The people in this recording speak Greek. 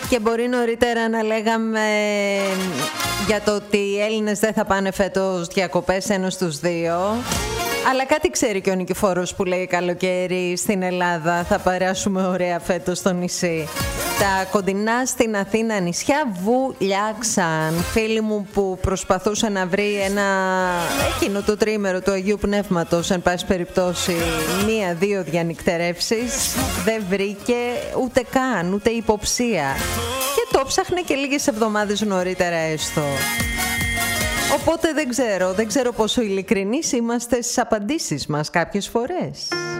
Και μπορεί νωρίτερα να λέγαμε για το ότι οι Έλληνες δεν θα πάνε φέτος διακοπές ένας στους δύο. Αλλά κάτι ξέρει και ο Νικηφόρος που λέει καλοκαίρι στην Ελλάδα. Θα περάσουμε ωραία φέτος στο νησί. Τα κοντινά στην Αθήνα νησιά βουλιάξαν. Φίλοι μου που προσπαθούσε να βρει εκείνο το τρίμερο του Αγίου Πνεύματος, εν πάση περιπτώσει 1-2 διανυκτερεύσεις, δεν βρήκε ούτε υποψία. Και το ψάχνε και λίγες εβδομάδες νωρίτερα έστω. Οπότε δεν ξέρω πόσο ειλικρινείς είμαστε στις απαντήσεις μας κάποιες φορές.